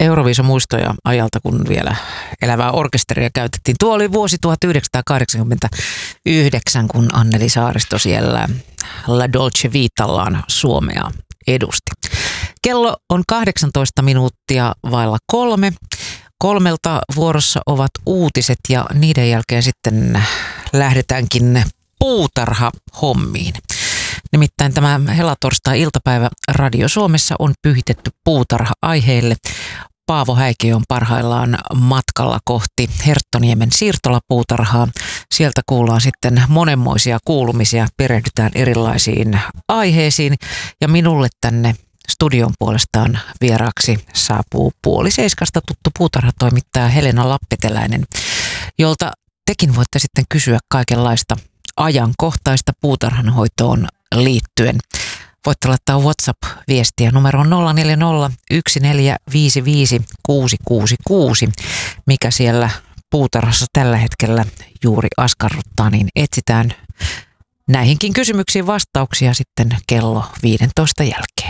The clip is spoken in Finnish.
Euroviisa-muistoja ajalta, kun vielä elävää orkesteria käytettiin. Tuo oli vuosi 1989, kun Anneli Saaristo siellä La Dolce Vitallaan Suomea edusti. Kello on 18 minuuttia vailla 3. 3 vuorossa ovat uutiset ja niiden jälkeen sitten lähdetäänkin puutarha-hommiin. Nimittäin tämä helatorstai-iltapäivä Radio Suomessa on pyhitetty puutarha-aiheelle. Paavo Häikiö on parhaillaan matkalla kohti Herttoniemen siirtolapuutarhaa. Sieltä kuullaan sitten monenmoisia kuulumisia, perehdytään erilaisiin aiheisiin ja minulle tänne studion puolestaan vieraaksi saapuu 6:30 tuttu puutarhatoimittaja Helena Lappeteläinen, jolta tekin voitte sitten kysyä kaikenlaista ajankohtaista puutarhanhoitoon liittyen. Voitte laittaa WhatsApp-viestiä numeroon 040 1455 666. Mikä siellä puutarhassa tällä hetkellä juuri askarruttaa, niin etsitään näihinkin kysymyksiin vastauksia sitten kello 15 jälkeen.